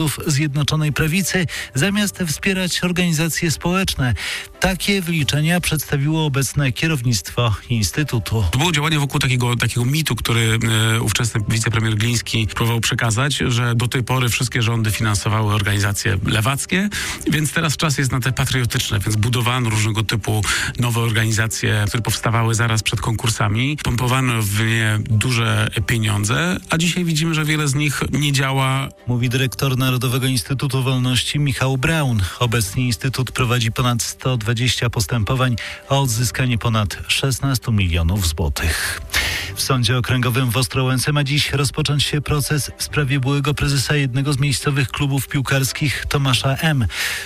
Zjednoczonej Prawicy, zamiast wspierać organizacje społeczne. Takie wyliczenia przedstawiło obecne kierownictwo Instytutu. To było działanie wokół takiego mitu, który ówczesny wicepremier Gliński próbował przekazać, że do tej pory wszystkie rządy finansowały organizacje lewackie, więc teraz czas jest na te patriotyczne, więc budowano różnego typu nowe organizacje, które powstawały zaraz przed konkursami. Pompowano w nie duże pieniądze, a dzisiaj widzimy, że wiele z nich nie działa. Mówi dyrektor Narodowego Instytutu Wolności Michał Braun. Obecnie Instytut prowadzi ponad 120 postępowań o odzyskanie ponad 16 milionów złotych. W Sądzie Okręgowym w Ostrołęce ma dziś rozpocząć się proces w sprawie byłego prezesa jednego z miejscowych klubów piłkarskich Tomasza M.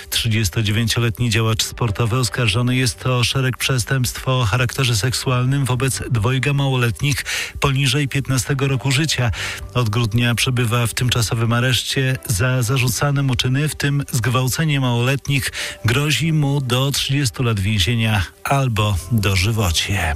39-letni działacz sportowy oskarżony jest o szereg przestępstw o charakterze seksualnym wobec dwojga małoletnich poniżej 15 roku życia. Od grudnia przebywa w tymczasowym areszcie. Za zarzucane mu czyny, w tym zgwałcenie małoletnich, grozi mu do 30 lat więzienia albo dożywocie.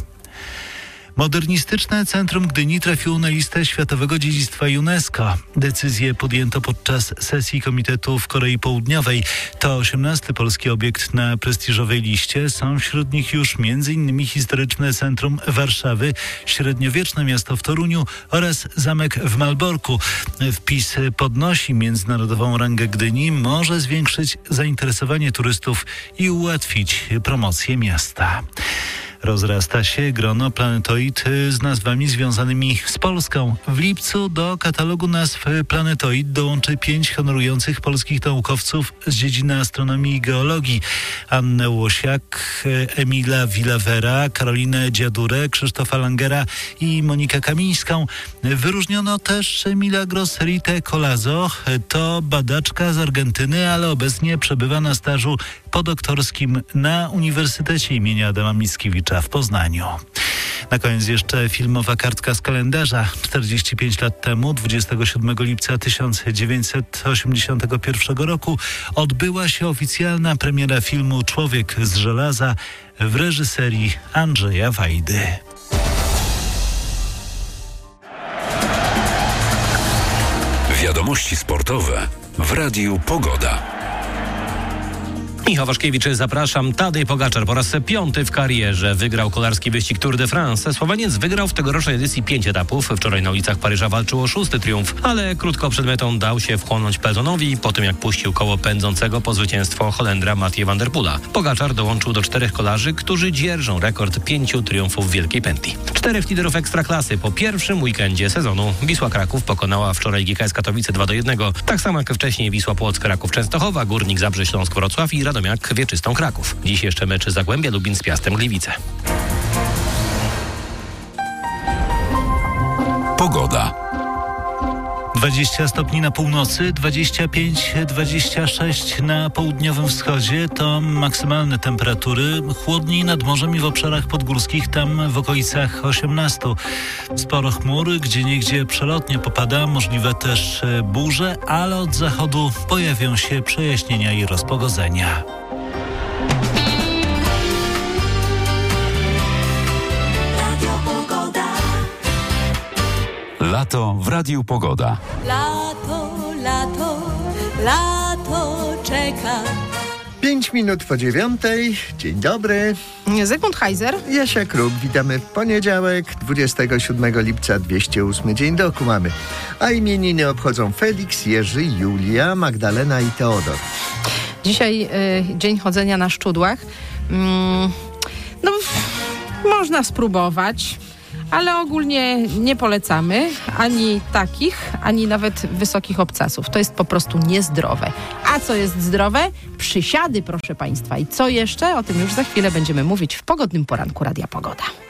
Modernistyczne Centrum Gdyni trafiło na listę Światowego Dziedzictwa UNESCO. Decyzję podjęto podczas sesji Komitetu w Korei Południowej. To 18. polski obiekt na prestiżowej liście. Są wśród nich już m.in. historyczne centrum Warszawy, średniowieczne miasto w Toruniu oraz zamek w Malborku. Wpis podnosi międzynarodową rangę Gdyni, może zwiększyć zainteresowanie turystów i ułatwić promocję miasta. Rozrasta się grono planetoid z nazwami związanymi z Polską. W lipcu do katalogu nazw planetoid dołączy 5 honorujących polskich naukowców z dziedziny astronomii i geologii. Annę Łosiak, Emila Villavera, Karolinę Dziadurę, Krzysztofa Langera i Monikę Kamińską. Wyróżniono też Milagros Rite Colazo. To badaczka z Argentyny, ale obecnie przebywa na stażu podoktorskim na Uniwersytecie imienia Adama Mickiewicza w Poznaniu. Na koniec jeszcze filmowa kartka z kalendarza. 45 lat temu, 27 lipca 1981 roku, odbyła się oficjalna premiera filmu Człowiek z żelaza w reżyserii Andrzeja Wajdy. Wiadomości sportowe w Radiu Pogoda. Michał Waszkiewicz, zapraszam. Tadej Pogaczar po raz 5. w karierze wygrał kolarski wyścig Tour de France. Słoweniec wygrał w tegorocznej edycji 5 etapów. Wczoraj na ulicach Paryża walczył o 6. triumf, ale krótko przed metą dał się wchłonąć pelotonowi po tym, jak puścił koło pędzącego po zwycięstwo Holendra Mathieu van der Poela. Pogaczar dołączył do 4 kolarzy, którzy dzierżą rekord 5 triumfów w Wielkiej Pętli. 4 liderów Ekstraklasy po pierwszym weekendzie sezonu. Wisła Kraków pokonała wczoraj GKS Katowice 2-1. Tak samo jak wcześniej Wisła Płock, Raków Częstochowa, Górnik Zabrze Śląsk Wrocław i Radomiak Wieczystą Kraków. Dziś jeszcze mecz Zagłębia Lubin z Piastem Gliwice. Pogoda. 20 stopni na północy, 25-26 na południowym wschodzie to maksymalne temperatury. Chłodniej nad morzem i w obszarach podgórskich, tam w okolicach 18. Sporo chmur, gdzieniegdzie przelotnie popada, możliwe też burze, ale od zachodu pojawią się przejaśnienia i rozpogodzenia. Lato w Radiu Pogoda. Lato, lato, lato czeka. 5 minut po 9:00. Dzień dobry. Zygmunt Heiser. Jasia Kruk. Witamy w poniedziałek, 27 lipca, 208 dzień roku mamy. A imieniny obchodzą Felix, Jerzy, Julia, Magdalena i Teodor. Dzisiaj dzień chodzenia na szczudłach. Można spróbować, ale ogólnie nie polecamy ani takich, ani nawet wysokich obcasów. To jest po prostu niezdrowe. A co jest zdrowe? Przysiady, proszę Państwa. I co jeszcze? O tym już za chwilę będziemy mówić w pogodnym poranku Radia Pogoda.